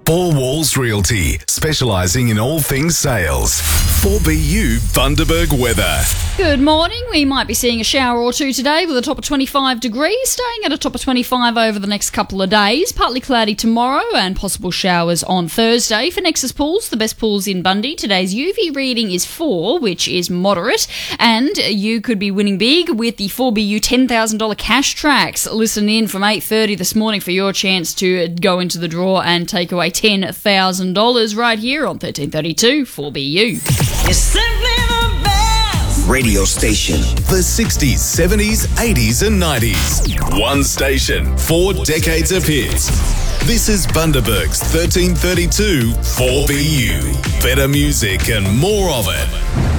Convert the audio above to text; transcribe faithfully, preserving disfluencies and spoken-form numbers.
Four Walls Realty, specialising in all things sales. four B U Bundaberg weather. Good morning. We might be seeing a shower or two today with a top of twenty-five degrees, staying at a top of twenty-five over the next couple of days. Partly cloudy tomorrow and possible showers on Thursday. For Nexus Pools, the best pools in Bundy, today's U V reading is four, which is moderate, and you could be winning big with the four B U ten thousand dollars cash tracks. Listen in from eight thirty this morning for your chance to go into the draw and take away ten thousand dollars right here on thirteen thirty-two four B U. You're simply the best Radio station. The sixties, seventies, eighties and nineties. One station, four decades of hits. This is Bundaberg's thirteen thirty-two four B U. Better music and more of it.